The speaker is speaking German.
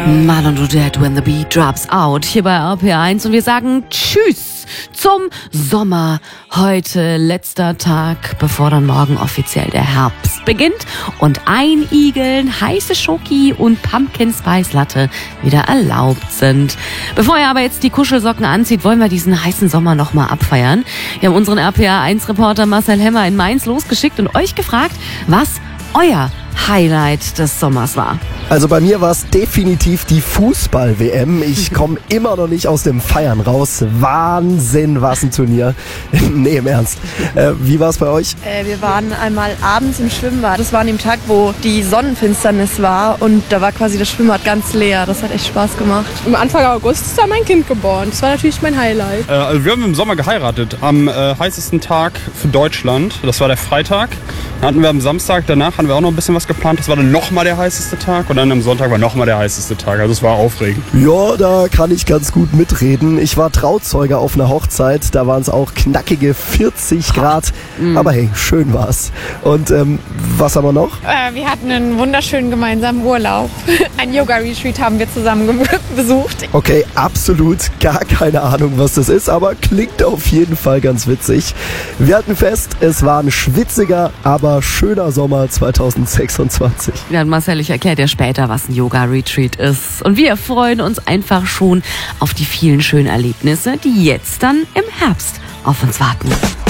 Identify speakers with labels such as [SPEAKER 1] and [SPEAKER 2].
[SPEAKER 1] Marlon und Dead When the Beat Drops Out hier bei RPR1 und wir sagen Tschüss zum Sommer. Heute letzter Tag, bevor dann morgen offiziell der Herbst beginnt und Einigeln, heiße Schoki und Pumpkin Spice Latte wieder erlaubt sind. Bevor ihr aber jetzt die Kuschelsocken anzieht, wollen wir diesen heißen Sommer nochmal abfeiern. Wir haben unseren RPR1-Reporter Marcel Hemmer in Mainz losgeschickt und euch gefragt, was euer Highlight des Sommers war.
[SPEAKER 2] Also bei mir war es definitiv die Fußball-WM. Ich komme immer noch nicht aus dem Feiern raus. Wahnsinn, was ein Turnier. Nee, im Ernst. Wie war es bei euch?
[SPEAKER 3] Wir waren einmal abends im Schwimmbad. Das war an dem Tag, wo die Sonnenfinsternis war und da war quasi das Schwimmbad ganz leer. Das hat echt Spaß gemacht.
[SPEAKER 4] Am Anfang August ist da mein Kind geboren. Das war natürlich mein Highlight.
[SPEAKER 5] Also wir haben im Sommer geheiratet. Am heißesten Tag für Deutschland. Das war der Freitag. Dann hatten wir am Samstag, danach hatten wir auch noch ein bisschen was geplant. Das war dann nochmal der heißeste Tag. Und dann am Sonntag war nochmal der heißeste Tag. Also es war aufregend.
[SPEAKER 2] Ja, da kann ich ganz gut mitreden. Ich war Trauzeuge auf einer Hochzeit. Da waren es auch knackige 40 Grad. Aber hey, schön war's. Und was haben wir noch?
[SPEAKER 6] Wir hatten einen wunderschönen gemeinsamen Urlaub. Ein Yoga-Retreat haben wir zusammen besucht.
[SPEAKER 2] Okay, absolut gar keine Ahnung, was das ist, aber klingt auf jeden Fall ganz witzig. Wir halten fest, es war ein schwitziger, aber schöner Sommer 2026.
[SPEAKER 1] Ja, und Marcel, ich erkläre dir später, was ein Yoga-Retreat ist. Und wir freuen uns einfach schon auf die vielen schönen Erlebnisse, die jetzt dann im Herbst auf uns warten.